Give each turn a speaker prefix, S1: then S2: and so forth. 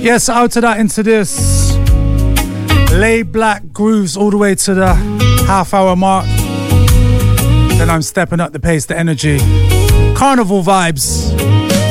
S1: Yes, out to that, into this. Laid black grooves all the way to the half-hour mark. Then I'm stepping up the pace, the energy. Carnival vibes.